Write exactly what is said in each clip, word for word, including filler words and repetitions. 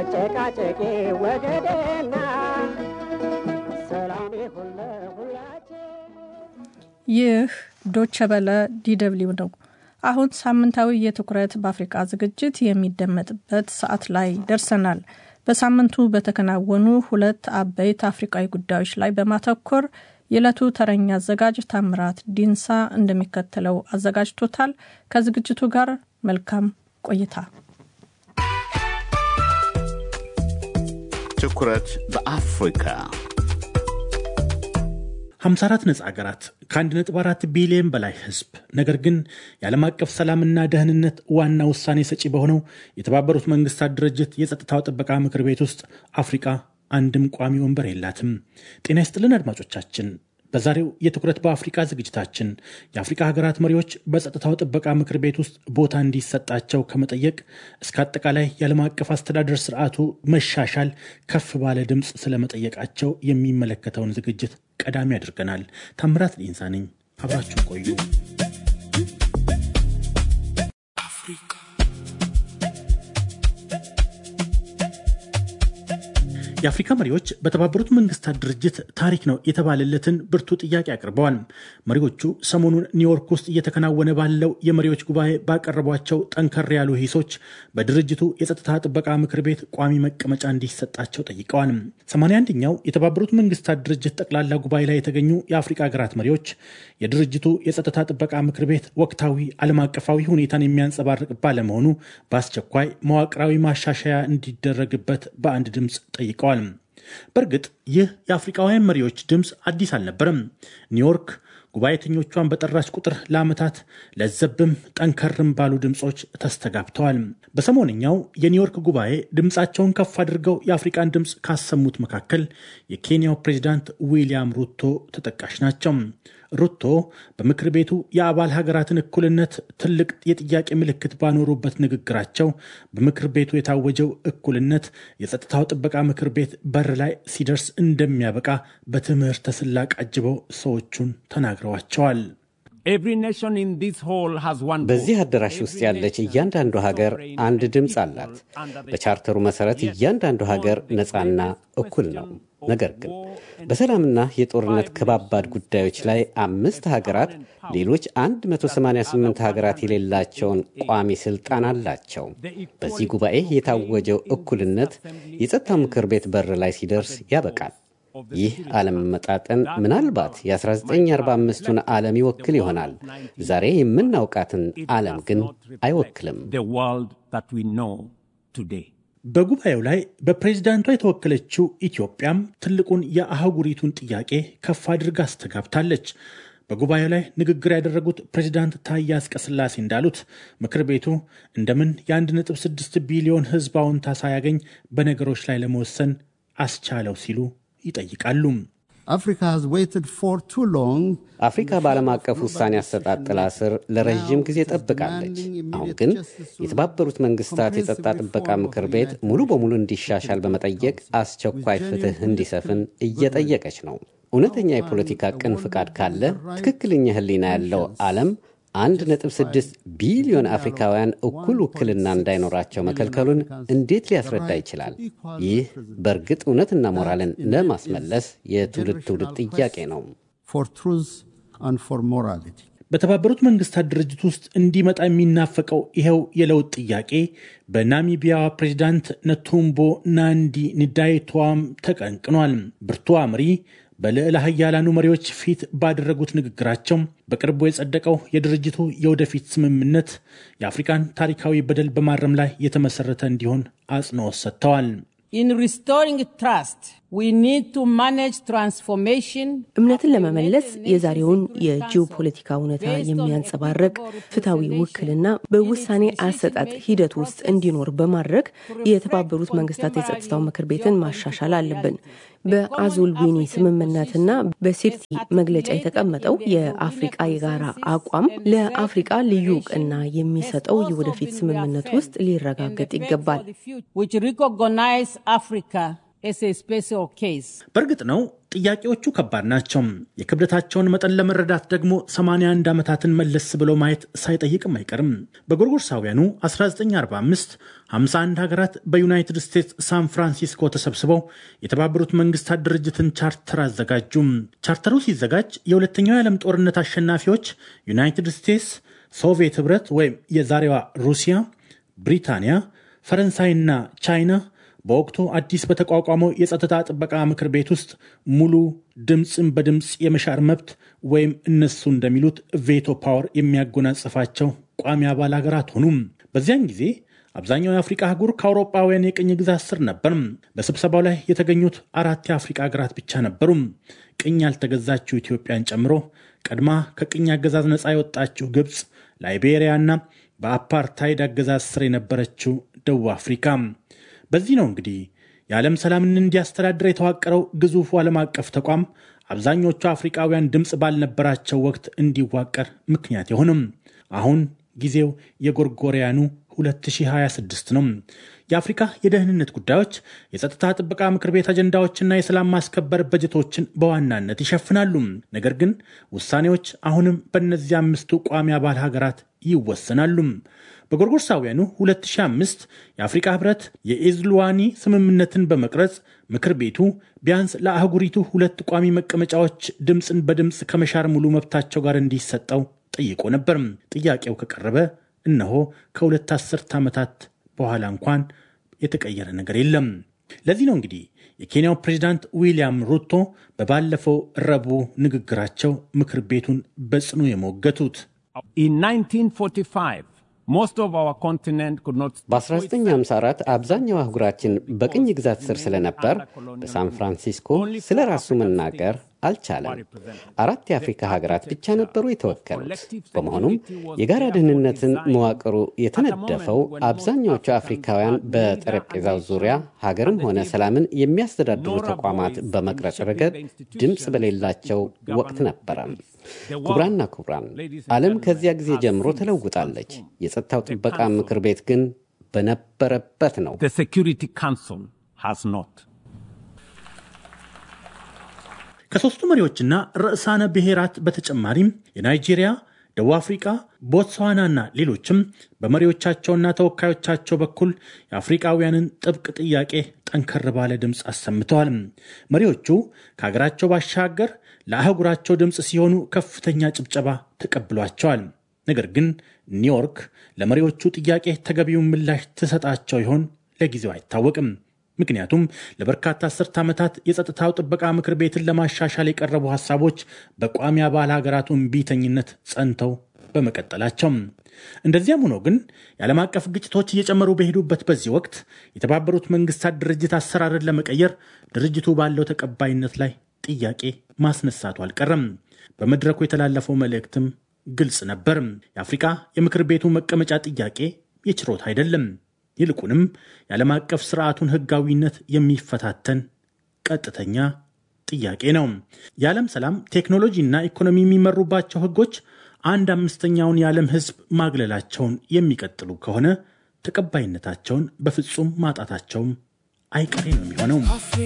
ከጨቃጨቂ ወገደና ሰላም ይሁን ለሁላችን። ይህ ዶቼ ቬለ ዲደብሊው ነው። አሁን ሳምንታዊ የትኩረት በአፍሪካ ዝግጅት የሚደመጥበት ሰዓት ላይ ደርሰናል። በሳምንቱ በተከናወኑ ሁለት አበይት አፍሪካዊ ጉዳዮች ላይ በማተኮር የዕለቱ ተረኛ አዘጋጅ ታምራት ዲንሳ እንደሚከተለው አዘጋጅቶታል። ከዝግጅቱ ጋር መልካም ቆይታ። ትኩረት በአፍሪካ ሃምሳ አራት ነጻ ሀገራት ከአንድ ነጥብ አራት ቢሊዮን በላይ ህዝብ፣ ነገር ግን የዓለም አቀፍ ሰላምና ደህንነት ዋና ውሳኔ ሰጪ በሆነው የተባበሩት መንግስታት ድርጅት የጸጥታው ጥበቃ ምክር ቤት ውስጥ አፍሪካ አንድም ቋሚ ወንበር የላትም። ጤና ይስጥልን አድማጮቻችን። በዛሬው የትኩረት በአፍሪካ ዝግጅታችን የአፍሪካ ሀገራት መሪዎች በጸጥታው ጥበቃ ምክር ቤት ውስጥ ቦታ እንዲሰጣቸው ከመጠየቅ እስከ አጠቃላይ የዓለም አቀፍ አስተዳደር ስርዓቱ መሻሻል ከፍ ባለ ድምፅ ስለመጠየቃቸው የሚመለከተውን ዝግጅት ቀዳሚ አድርገናል። ታምራት ዲንሳ ነኝ። አብራችሁ ቆዩ። የአፍሪካ መሪዎች በተባበሩት መንግስታት ድርጅት ታሪክ ነው የተባለለትን ብርቱ ጥያቄ አቅርበዋል። መሪዎቹ ሰሞኑን ኒውዮርክ ውስጥ እየተከናወነ ባለው የመሪዎች ጉባኤ ባቀረቧቸው ጠንከር ያሉ ሂሶች በድርጅቱ የጸጥታ ጥበቃ ምክር ቤት ቋሚ መቀመጫ እንዲሰጣቸው ጠይቀዋል። ሰማንያ አንደኛው የተባበሩት መንግስታት ድርጅት ጠቅላላ ጉባኤ ላይ የተገኙ የአፍሪካ ሀገራት መሪዎች የድርጅቱ የጸጥታ ጥበቃ ምክር ቤት ወቅታዊ ዓለም አቀፋዊ ሁኔታን የሚያንጸባርቅ ባለመሆኑ በአስቸኳይ መዋቅራዊ ማሻሻያ እንዲደረግበት በአንድ ድምፅ ጠይቀዋል። በእርግጥ ይህ የአፍሪካውያን መሪዎች ድምፅ አዲስ አልነበረም። ኒውዮርክ ጉባኤተኞቿን በጠራች ቁጥር ለዓመታት ለዘብም ጠንከርም ባሉ ድምፆች ተስተጋብተዋል። በሰሞንኛው የኒውዮርክ ጉባኤ ድምፃቸውን ከፍ አድርገው የአፍሪካን ድምፅ ካሰሙት መካከል የኬንያው ፕሬዚዳንት ዊሊያም ሩቶ ተጠቃሽ ናቸው። ሩቶ በምክር ቤቱ የአባል ሀገራትን እኩልነት ትልቅ የጥያቄ ምልክት ባኖሩበት ንግግራቸው በምክር ቤቱ የታወጀው እኩልነት የጸጥታው ጥበቃ ምክር ቤት በር ላይ ሲደርስ እንደሚያበቃ በትምህርተ ስላቅ አጅበው ሰዎቹን ተናግረዋቸዋል። በዚህ አዳራሽ ውስጥ ያለች እያንዳንዱ ሀገር አንድ ድምፅ አላት። በቻርተሩ መሰረት እያንዳንዱ ሀገር ነፃና እኩል ነው። ነገር ግን በሰላምና የጦርነት ከባባድ ጉዳዮች ላይ አምስት ሀገራት ሌሎች መቶ ሰማንያ ስምንት ሀገራት የሌላቸውን ቋሚ ስልጣን አላቸው። በዚህ ጉባኤ የታወጀው እኩልነት የጸጥታው ምክር ቤት በር ላይ ሲደርስ ያበቃል። ይህ አለመመጣጠን ምናልባት የ1945ቱን ዓለም ይወክል ይሆናል። ዛሬ የምናውቃትን ዓለም ግን አይወክልም። በጉባኤው ላይ በፕሬዝዳንቷ የተወከለችው ኢትዮጵያም ትልቁን የአህጉሪቱን ጥያቄ ከፍ አድርጋ አስተጋብታለች። በጉባኤው ላይ ንግግር ያደረጉት ፕሬዝዳንት ታዬ አጽቀሥላሴ እንዳሉት ምክር ቤቱ እንደምን የአንድ ነጥብ ስድስት ቢሊዮን ሕዝብ አዎንታ ሳያገኝ በነገሮች ላይ ለመወሰን አስቻለው ሲሉ ይጠይቃሉ። አፍሪካ በዓለም አቀፍ ውሳኔ አሰጣጥ ጥላ ስር ለረዥም ጊዜ ጠብቃለች። አሁን ግን የተባበሩት መንግስታት የጸጥታ ጥበቃ ምክር ቤት ሙሉ በሙሉ እንዲሻሻል በመጠየቅ አስቸኳይ ፍትህ እንዲሰፍን እየጠየቀች ነው። እውነተኛ የፖለቲካ ቅን ፍቃድ ካለ ትክክለኛ ህሊና ያለው ዓለም አንድ ነጥብ ስድስት ቢሊዮን አፍሪካውያን እኩል ውክልና እንዳይኖራቸው መከልከሉን እንዴት ሊያስረዳ ይችላል? ይህ በእርግጥ እውነትና ሞራልን ለማስመለስ የትውልድ ትውልድ ጥያቄ ነው። በተባበሩት መንግስታት ድርጅት ውስጥ እንዲመጣ የሚናፈቀው ይሄው የለውጥ ጥያቄ በናሚቢያ ፕሬዝዳንት ነቱምቦ ናንዲ ንዳይቷም ተቀንቅኗል። ብርቱ መሪ በልዕለ ኃያላኑ መሪዎች ፊት ባደረጉት ንግግራቸው በቅርቡ የጸደቀው የድርጅቱ የወደፊት ስምምነት የአፍሪካን ታሪካዊ በደል በማረም ላይ የተመሰረተ እንዲሆን አጽንኦት ሰጥተዋል። In restoring trust, we need to manage transformation. እምነትን ለመመለስ የዛሬውን የጂኦፖለቲካ እውነታ የሚያንጸባርቅ ፍትሃዊ ውክልና በውሳኔ አሰጣጥ ሂደት ውስጥ እንዲኖር በማድረግ የተባበሩት መንግስታት የጸጥታው ምክር ቤትን ማሻሻል አለብን። በአዙልዊኒ ስምምነትና በሲርቲ መግለጫ የተቀመጠው የአፍሪካ የጋራ አቋም ለአፍሪካ ልዩ ዕውቅና የሚሰጠው የወደፊት ስምምነት ውስጥ ሊረጋገጥ ይገባል። Which recognize Africa as a special case. በእርግጥ ነው ጥያቄዎቹ ከባድ ናቸው። የክብደታቸውን መጠን ለመረዳት ደግሞ ሰማንያ አንድ ዓመታትን መለስ ብሎ ማየት ሳይጠይቅም አይቀርም። በጎርጎርሳውያኑ አስራ ዘጠኝ አርባ አምስት ሃምሳ አንድ ሀገራት በዩናይትድ ስቴትስ ሳን ፍራንሲስኮ ተሰብስበው የተባበሩት መንግስታት ድርጅትን ቻርተር አዘጋጁ። ቻርተሩ ሲዘጋጅ የሁለተኛው የዓለም ጦርነት አሸናፊዎች ዩናይትድ ስቴትስ፣ ሶቪየት ህብረት ወይም የዛሬዋ ሩሲያ፣ ብሪታንያ፣ ፈረንሳይና ቻይና በወቅቱ አዲስ በተቋቋመው የጸጥታ ጥበቃ ምክር ቤት ውስጥ ሙሉ ድምፅን በድምፅ የመሻር መብት ወይም እነሱ እንደሚሉት ቬቶ ፓወር የሚያጎናጽፋቸው ቋሚ አባል ሀገራት ሆኑም። በዚያን ጊዜ አብዛኛው የአፍሪካ አህጉር ከአውሮፓውያን የቅኝ ግዛት ስር ነበር። በስብሰባው ላይ የተገኙት አራት የአፍሪካ ሀገራት ብቻ ነበሩ። ቅኝ ያልተገዛችው ኢትዮጵያን ጨምሮ ቀድማ ከቅኝ አገዛዝ ነፃ የወጣችው ግብፅ፣ ላይቤሪያና በአፓርታይድ አገዛዝ ስር የነበረችው ደቡብ አፍሪካ። በዚህ ነው እንግዲህ የዓለም ሰላምን እንዲያስተዳድር የተዋቀረው ግዙፉ ዓለም አቀፍ ተቋም አብዛኞቹ አፍሪካውያን ድምፅ ባልነበራቸው ወቅት እንዲዋቀር ምክንያት የሆነም። አሁን ጊዜው የጎርጎሪያኑ ሁለት ሺህ ሃያ ስድስት ነው። የአፍሪካ የደህንነት ጉዳዮች የጸጥታ ጥበቃ ምክር ቤት አጀንዳዎችና የሰላም ማስከበር በጀቶችን በዋናነት ይሸፍናሉ። ነገር ግን ውሳኔዎች አሁንም በእነዚህ አምስቱ ቋሚ አባል ሀገራት ይወሰናሉ። በጎርጎርሳውያኑ ሁለት ሺህ አምስት የአፍሪካ ህብረት የኤዝሉዋኒ ስምምነትን በመቅረጽ ምክር ቤቱ ቢያንስ ለአህጉሪቱ ሁለት ቋሚ መቀመጫዎች ድምፅን በድምፅ ከመሻር ሙሉ መብታቸው ጋር እንዲሰጠው ጠይቆ ነበር። ጥያቄው ከቀረበ እነሆ ከሁለት አስርት ዓመታት በኋላ እንኳን የተቀየረ ነገር የለም። ለዚህ ነው እንግዲህ የኬንያው ፕሬዝዳንት ዊሊያም ሩቶ በባለፈው ረቡዕ ንግግራቸው ምክር ቤቱን በጽኑ የሞገቱት። በ1954 አብዛኛው አህጉራችን በቅኝ ግዛት ስር ስለነበር በሳን ፍራንሲስኮ ስለ ራሱ መናገር አልቻለም። አራት የአፍሪካ ሀገራት ብቻ ነበሩ የተወከሉት። በመሆኑም የጋራ ደህንነትን መዋቅሩ የተነደፈው አብዛኛዎቹ አፍሪካውያን በጠረጴዛው ዙሪያ ሀገርም ሆነ ሰላምን የሚያስተዳድሩ ተቋማት በመቅረጽ ረገድ ድምፅ በሌላቸው ወቅት ነበረ። ክቡራንና ክቡራን፣ ዓለም ከዚያ ጊዜ ጀምሮ ተለውጣለች። የጸጥታው ጥበቃ ምክር ቤት ግን በነበረበት ነው። ከሶስቱ መሪዎችና ርዕሳነ ብሔራት በተጨማሪም የናይጄሪያ፣ ደቡብ አፍሪካ፣ ቦትስዋናና ሌሎችም በመሪዎቻቸውና ተወካዮቻቸው በኩል የአፍሪካውያንን ጥብቅ ጥያቄ ጠንከር ባለ ድምፅ አሰምተዋል። መሪዎቹ ከሀገራቸው ባሻገር ለአህጉራቸው ድምፅ ሲሆኑ ከፍተኛ ጭብጨባ ተቀብሏቸዋል። ነገር ግን ኒውዮርክ ለመሪዎቹ ጥያቄ ተገቢውን ምላሽ ትሰጣቸው ይሆን? ለጊዜው አይታወቅም። ምክንያቱም ለበርካታ አስርት ዓመታት የጸጥታው ጥበቃ ምክር ቤትን ለማሻሻል የቀረቡ ሐሳቦች በቋሚ አባል ሀገራቱ እምቢተኝነት ጸንተው በመቀጠላቸው። እንደዚያም ሆኖ ግን የዓለም አቀፍ ግጭቶች እየጨመሩ በሄዱበት በዚህ ወቅት የተባበሩት መንግስታት ድርጅት አሰራርን ለመቀየር ድርጅቱ ባለው ተቀባይነት ላይ ጥያቄ ማስነሳቱ አልቀረም። በመድረኩ የተላለፈው መልእክትም ግልጽ ነበር። የአፍሪካ የምክር ቤቱ መቀመጫ ጥያቄ የችሮት አይደለም። ይልቁንም የዓለም አቀፍ ስርዓቱን ህጋዊነት የሚፈታተን ቀጥተኛ ጥያቄ ነው። የዓለም ሰላም፣ ቴክኖሎጂና ኢኮኖሚ የሚመሩባቸው ህጎች አንድ አምስተኛውን የዓለም ህዝብ ማግለላቸውን የሚቀጥሉ ከሆነ ተቀባይነታቸውን በፍጹም ማጣታቸውም አይቀሬ ነው የሚሆነው።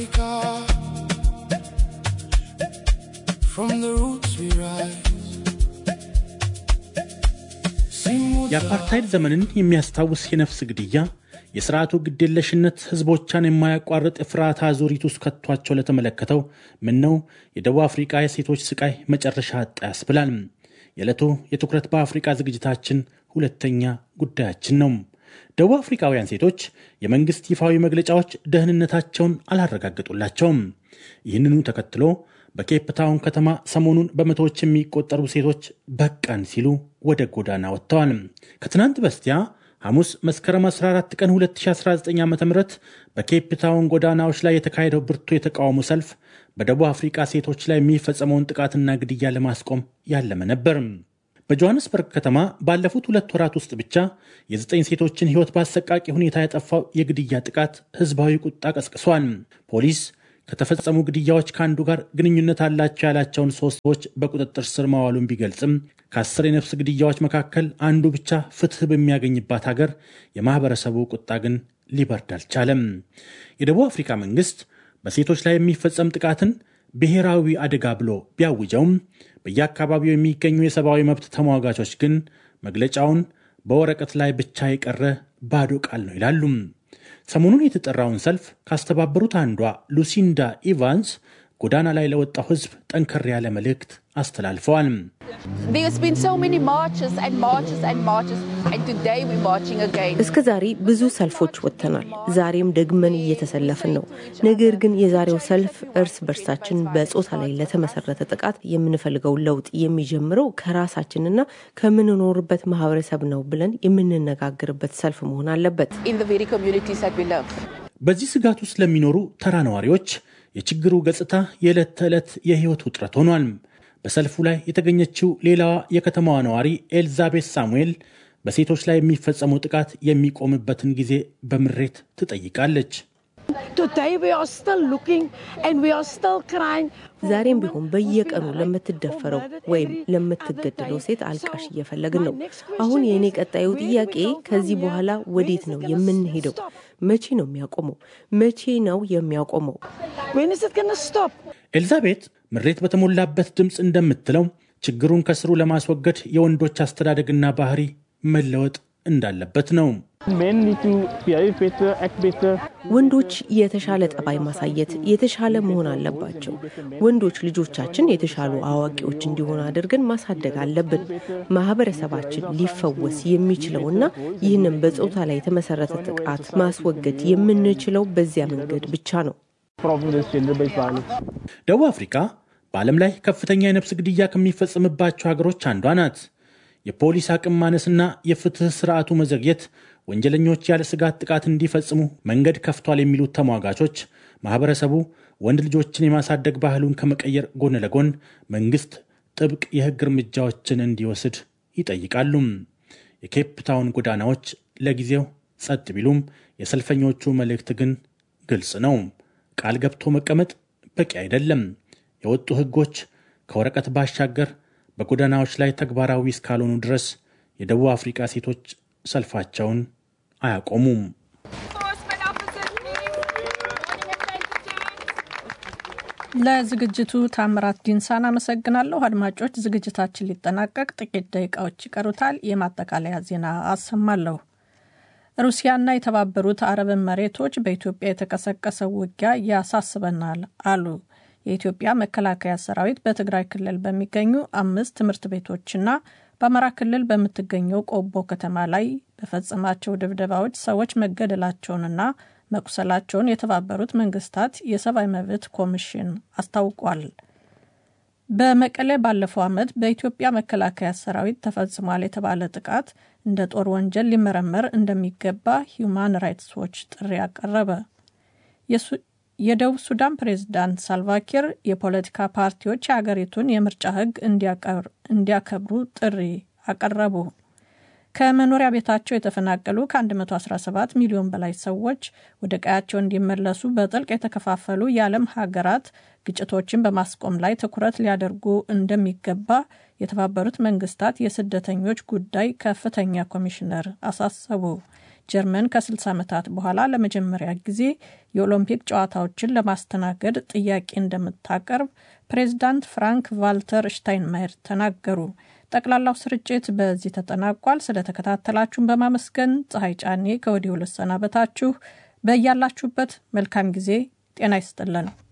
የአፓርታይድ ዘመንን የሚያስታውስ የነፍስ ግድያ፣ የስርዓቱ ግዴለሽነት ህዝቦቿን የማያቋርጥ ፍርሃት አዙሪት ውስጥ ከቷቸው ለተመለከተው ምን ነው የደቡብ አፍሪካ የሴቶች ስቃይ መጨረሻ አጣ ያስብላል። የዕለቱ የትኩረት በአፍሪካ ዝግጅታችን ሁለተኛ ጉዳያችን ነው። ደቡብ አፍሪካውያን ሴቶች የመንግስት ይፋዊ መግለጫዎች ደህንነታቸውን አላረጋገጡላቸውም። ይህንኑ ተከትሎ በኬፕ ታውን ከተማ ሰሞኑን በመቶዎች የሚቆጠሩ ሴቶች በቃን ሲሉ ወደ ጎዳና ወጥተዋል። ከትናንት በስቲያ ሐሙስ መስከረም አስራ አራት ቀን ሁለት ሺህ አስራ ዘጠኝ ዓ.ም በኬፕ ታውን ጎዳናዎች ላይ የተካሄደው ብርቱ የተቃውሞ ሰልፍ በደቡብ አፍሪካ ሴቶች ላይ የሚፈጸመውን ጥቃትና ግድያ ለማስቆም ያለመ ነበር። በጆሃንስበርግ ከተማ ባለፉት ሁለት ወራት ውስጥ ብቻ የዘጠኝ ሴቶችን ሕይወት በአሰቃቂ ሁኔታ ያጠፋው የግድያ ጥቃት ህዝባዊ ቁጣ ቀስቅሷል። ፖሊስ ከተፈጸሙ ግድያዎች ከአንዱ ጋር ግንኙነት አላቸው ያላቸውን ሶስት ሰዎች በቁጥጥር ስር ማዋሉን ቢገልጽም ከአስር የነፍስ ግድያዎች መካከል አንዱ ብቻ ፍትህ በሚያገኝባት ሀገር የማህበረሰቡ ቁጣ ግን ሊበርድ አልቻለም። የደቡብ አፍሪካ መንግስት በሴቶች ላይ የሚፈጸም ጥቃትን ብሔራዊ አደጋ ብሎ ቢያውጀውም በየአካባቢው የሚገኙ የሰብአዊ መብት ተሟጋቾች ግን መግለጫውን በወረቀት ላይ ብቻ የቀረ ባዶ ቃል ነው ይላሉ። ሰሞኑን የተጠራውን ሰልፍ ካስተባበሩት አንዷ ሉሲንዳ ኢቫንስ ጎዳና ላይ ለወጣው ህዝብ ጠንከር ያለ መልእክት አስተላልፈዋል። እስከዛሬ ብዙ ሰልፎች ወጥተናል። ዛሬም ደግመን እየተሰለፍን ነው። ነገር ግን የዛሬው ሰልፍ እርስ በርሳችን በጾታ ላይ ለተመሰረተ ጥቃት የምንፈልገው ለውጥ የሚጀምረው ከራሳችንና ከምንኖርበት ማህበረሰብ ነው ብለን የምንነጋገርበት ሰልፍ መሆን አለበት። በዚህ ስጋት ውስጥ ለሚኖሩ ተራ ነዋሪዎች የችግሩ ገጽታ የዕለት ተዕለት የህይወት ውጥረት ሆኗል። በሰልፉ ላይ የተገኘችው ሌላዋ የከተማዋ ነዋሪ ኤልዛቤት ሳሙኤል በሴቶች ላይ የሚፈጸመው ጥቃት የሚቆምበትን ጊዜ በምሬት ትጠይቃለች። ዛሬም ቢሆን በየቀኑ ለምትደፈረው ወይም ለምትገደለው ሴት አልቃሽ እየፈለግን ነው። አሁን የኔ ቀጣዩ ጥያቄ ከዚህ በኋላ ወዴት ነው የምንሄደው? መቼ ነው የሚያቆመው? መቼ ነው የሚያቆመው? ኤልዛቤት ምሬት በተሞላበት ድምፅ እንደምትለው ችግሩን ከስሩ ለማስወገድ የወንዶች አስተዳደግና ባህሪ መለወጥ እንዳለበት ነው። ወንዶች የተሻለ ጠባይ ማሳየት፣ የተሻለ መሆን አለባቸው። ወንዶች ልጆቻችን የተሻሉ አዋቂዎች እንዲሆኑ አድርገን ማሳደግ አለብን። ማህበረሰባችን ሊፈወስ የሚችለውና ይህንን በጾታ ላይ የተመሰረተ ጥቃት ማስወገድ የምንችለው በዚያ መንገድ ብቻ ነው። ደቡብ አፍሪካ በዓለም ላይ ከፍተኛ የነፍስ ግድያ ከሚፈጸምባቸው ሀገሮች አንዷ ናት። የፖሊስ አቅም ማነስና የፍትህ ስርዓቱ መዘግየት ወንጀለኞች ያለ ስጋት ጥቃት እንዲፈጽሙ መንገድ ከፍቷል የሚሉት ተሟጋቾች ማህበረሰቡ ወንድ ልጆችን የማሳደግ ባህሉን ከመቀየር ጎን ለጎን መንግስት ጥብቅ የህግ እርምጃዎችን እንዲወስድ ይጠይቃሉ። የኬፕ ታውን ጎዳናዎች ለጊዜው ጸጥ ቢሉም የሰልፈኞቹ መልእክት ግን ግልጽ ነው። ቃል ገብቶ መቀመጥ በቂ አይደለም። የወጡ ህጎች ከወረቀት ባሻገር በጎዳናዎች ላይ ተግባራዊ እስካልሆኑ ድረስ የደቡብ አፍሪካ ሴቶች ሰልፋቸውን አያቆሙም። ለዝግጅቱ ታምራት ዲንሳን አመሰግናለሁ። አድማጮች፣ ዝግጅታችን ሊጠናቀቅ ጥቂት ደቂቃዎች ይቀሩታል። የማጠቃለያ ዜና አሰማለሁ። ሩሲያና የተባበሩት አረብ ኤሚሬቶች በኢትዮጵያ የተቀሰቀሰው ውጊያ ያሳስበናል አሉ። የኢትዮጵያ መከላከያ ሰራዊት በትግራይ ክልል በሚገኙ አምስት ትምህርት ቤቶችና በአማራ ክልል በምትገኘው ቆቦ ከተማ ላይ በፈጸማቸው ድብደባዎች ሰዎች መገደላቸውንና መቁሰላቸውን የተባበሩት መንግስታት የሰብአዊ መብት ኮሚሽን አስታውቋል። በመቀሌ ባለፈው ዓመት በኢትዮጵያ መከላከያ ሰራዊት ተፈጽሟል የተባለ ጥቃት እንደ ጦር ወንጀል ሊመረመር እንደሚገባ ሂዩማን ራይትስ ዎች ጥሪ አቀረበ። የደቡብ ሱዳን ፕሬዝዳንት ሳልቫኪር የፖለቲካ ፓርቲዎች የሀገሪቱን የምርጫ ህግ እንዲያከብሩ ጥሪ አቀረቡ። ከመኖሪያ ቤታቸው የተፈናቀሉ ከአንድ መቶ አስራ ሰባት ሚሊዮን በላይ ሰዎች ወደ ቀያቸው እንዲመለሱ በጥልቅ የተከፋፈሉ የዓለም ሀገራት ግጭቶችን በማስቆም ላይ ትኩረት ሊያደርጉ እንደሚገባ የተባበሩት መንግስታት የስደተኞች ጉዳይ ከፍተኛ ኮሚሽነር አሳሰቡ። ጀርመን ከ60 ዓመታት በኋላ ለመጀመሪያ ጊዜ የኦሎምፒክ ጨዋታዎችን ለማስተናገድ ጥያቄ እንደምታቀርብ ፕሬዝዳንት ፍራንክ ቫልተር ሽታይንማየር ተናገሩ። ጠቅላላው ስርጭት በዚህ ተጠናቋል። ስለተከታተላችሁን በማመስገን ፀሐይ ጫኔ ከወዲሁ ልሰናበታችሁ። በያላችሁበት መልካም ጊዜ ጤና ይስጥልን።